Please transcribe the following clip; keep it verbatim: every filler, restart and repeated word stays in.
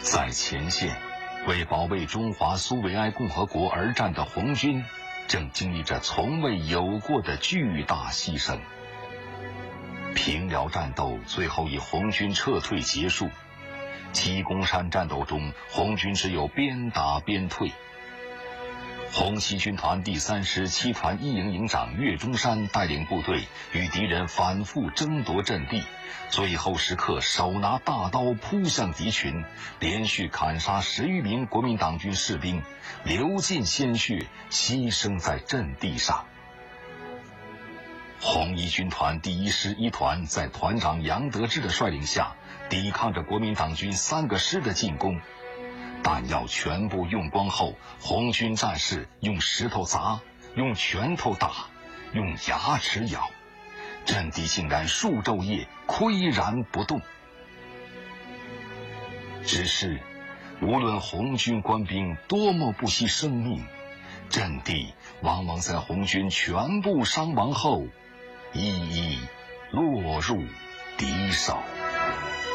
在前线为保卫中华苏维埃共和国而战的红军，正经历着从未有过的巨大牺牲。平辽战斗最后以红军撤退结束，鸡公山战斗中，红军只有边打边退。红七军团第三师七团一营营长岳中山带领部队与敌人反复争夺阵地，最后时刻手拿大刀扑向敌群，连续砍杀十余名国民党军士兵，流尽鲜血，牺牲在阵地上。红一军团第一师一团在团长杨得志的率领下，抵抗着国民党军三个师的进攻。弹药全部用光后，红军战士用石头砸，用拳头打，用牙齿咬，阵地竟然数昼夜岿然不动。只是无论红军官兵多么不惜生命，阵地往往在红军全部伤亡后一一落入敌手。